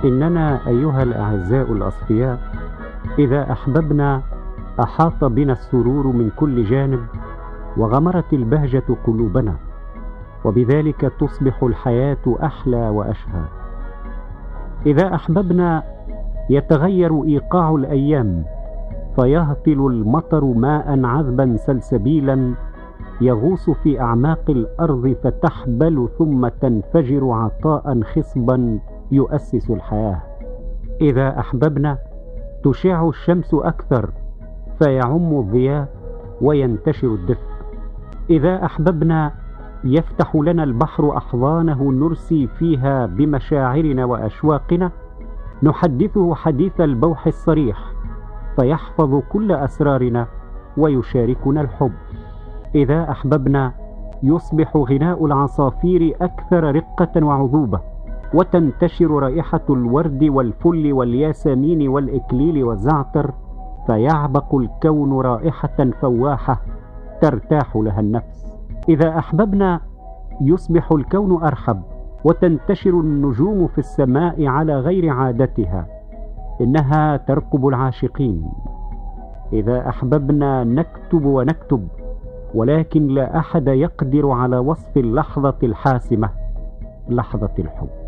إننا أيها الأعزاء الأصفياء إذا أحببنا أحاط بنا السرور من كل جانب، وغمرت البهجة قلوبنا، وبذلك تصبح الحياة أحلى وأشهى. إذا أحببنا يتغير إيقاع الأيام، فيهطل المطر ماء عذبا سلسبيلا يغوص في أعماق الأرض فتحبل ثم تنفجر عطاء خصبا يؤسس الحياة. إذا أحببنا تشع الشمس أكثر فيعم الضياء وينتشر الدفء. إذا أحببنا يفتح لنا البحر أحضانه نرسي فيها بمشاعرنا وأشواقنا، نحدثه حديث البوح الصريح فيحفظ كل أسرارنا ويشاركنا الحب. إذا أحببنا يصبح غناء العصافير أكثر رقة وعذوبة، وتنتشر رائحة الورد والفل والياسمين والإكليل والزعتر، فيعبق الكون رائحة فواحة ترتاح لها النفس. إذا أحببنا يصبح الكون أرحب، وتنتشر النجوم في السماء على غير عادتها، إنها ترقب العاشقين. إذا أحببنا نكتب ونكتب، ولكن لا أحد يقدر على وصف اللحظة الحاسمة، لحظة الحب.